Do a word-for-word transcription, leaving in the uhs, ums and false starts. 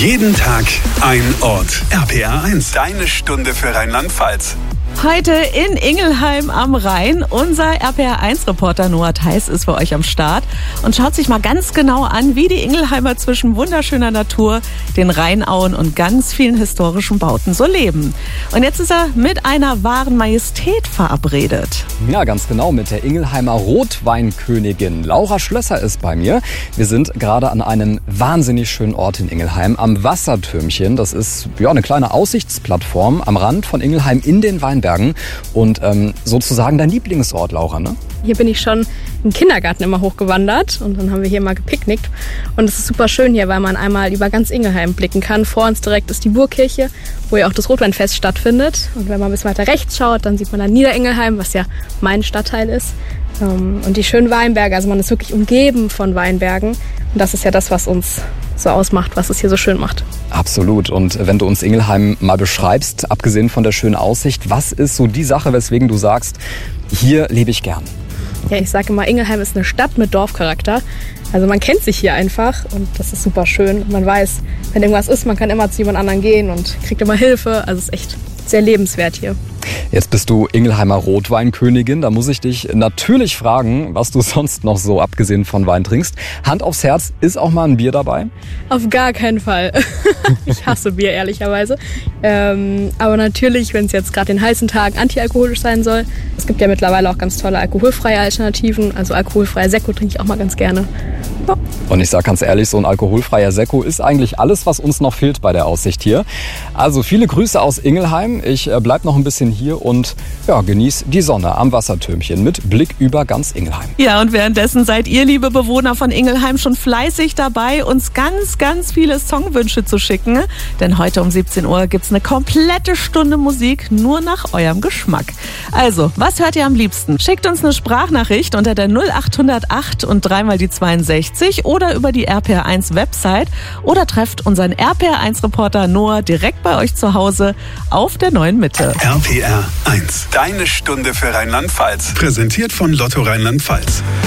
Jeden Tag ein Ort. R P R eins, deine Stunde für Rheinland-Pfalz. Heute in Ingelheim am Rhein. Unser R P R eins Reporter Noah Theis ist für euch am Start und schaut sich mal ganz genau an, wie die Ingelheimer zwischen wunderschöner Natur, den Rheinauen und ganz vielen historischen Bauten so leben. Und jetzt ist er mit einer wahren Majestät verabredet. Ja, ganz genau, mit der Ingelheimer Rotweinkönigin. Laura Schlösser ist bei mir. Wir sind gerade an einem wahnsinnig schönen Ort in Ingelheim, am Wassertürmchen. Das ist ja eine kleine Aussichtsplattform am Rand von Ingelheim in den Weinbergen. Und ähm, sozusagen dein Lieblingsort, Laura, ne? Hier bin ich schon im Kindergarten immer hochgewandert und dann haben wir hier mal gepicknickt. Und es ist super schön hier, weil man einmal über ganz Ingelheim blicken kann. Vor uns direkt ist die Burgkirche, wo ja auch das Rotweinfest stattfindet. Und wenn man ein bisschen weiter rechts schaut, dann sieht man dann Niederingelheim, was ja mein Stadtteil ist. Und die schönen Weinberge, also man ist wirklich umgeben von Weinbergen. Und das ist ja das, was uns so ausmacht, was es hier so schön macht. Absolut. Und wenn du uns Ingelheim mal beschreibst, abgesehen von der schönen Aussicht, was ist so die Sache, weswegen du sagst, hier lebe ich gern? Ja, ich sage immer, Ingelheim ist eine Stadt mit Dorfcharakter. Also man kennt sich hier einfach und das ist super schön. Und man weiß, wenn irgendwas ist, man kann immer zu jemand anderem gehen und kriegt immer Hilfe. Also es ist echt sehr lebenswert hier. Jetzt bist du Ingelheimer Rotweinkönigin. Da muss ich dich natürlich fragen, was du sonst noch so abgesehen von Wein trinkst. Hand aufs Herz, ist auch mal ein Bier dabei? Auf gar keinen Fall. Ich hasse Bier, ehrlicherweise. Ähm, aber natürlich, wenn es jetzt gerade in heißen Tagen antialkoholisch sein soll. Es gibt ja mittlerweile auch ganz tolle alkoholfreie Alternativen. Also alkoholfreier Sekko trinke ich auch mal ganz gerne. Ja. Und ich sage ganz ehrlich, so ein alkoholfreier Sekko ist eigentlich alles, was uns noch fehlt bei der Aussicht hier. Also viele Grüße aus Ingelheim. Ich äh, bleib noch ein bisschen hier und ja, genieß die Sonne am Wassertürmchen mit Blick über ganz Ingelheim. Ja, und währenddessen seid ihr, liebe Bewohner von Ingelheim, schon fleißig dabei, uns ganz, ganz viele Songwünsche zu schicken. Denn heute um siebzehn Uhr gibt's eine komplette Stunde Musik nur nach eurem Geschmack. Also, was hört ihr am liebsten? Schickt uns eine Sprachnachricht unter der null acht null acht und dreimal die zweiundsechzig oder über die R P R eins Website oder trefft unseren R P R eins Reporter Noah direkt bei euch zu Hause auf der neuen Mitte. R P R eins, deine Stunde für Rheinland-Pfalz. Präsentiert von Lotto Rheinland-Pfalz.